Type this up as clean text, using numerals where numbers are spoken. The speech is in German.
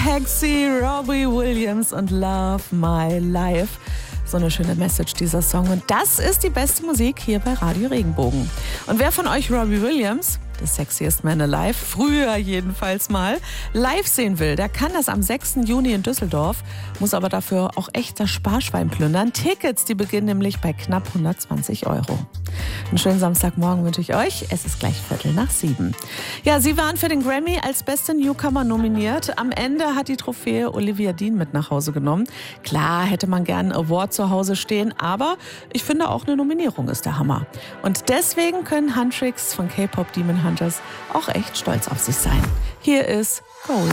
Hexy, Robbie Williams und Love My Life. So eine schöne Message, dieser Song. Und das ist die beste Musik hier bei Radio Regenbogen. Und wer von euch Robbie Williams, the sexiest man alive, früher jedenfalls mal, live sehen will, der kann das am 6. Juni in Düsseldorf, muss aber dafür auch echt das Sparschwein plündern. Tickets, die beginnen nämlich bei knapp 120 €. Einen schönen Samstagmorgen wünsche ich euch. Es ist gleich 6:15. Ja, sie waren für den Grammy als beste Newcomer nominiert. Am Ende hat die Trophäe Olivia Dean mit nach Hause genommen. Klar hätte man gern einen Award zu Hause stehen, aber ich finde auch eine Nominierung ist der Hammer. Und deswegen können Huntrix von K-Pop Demon Hunters auch echt stolz auf sich sein. Hier ist Gold.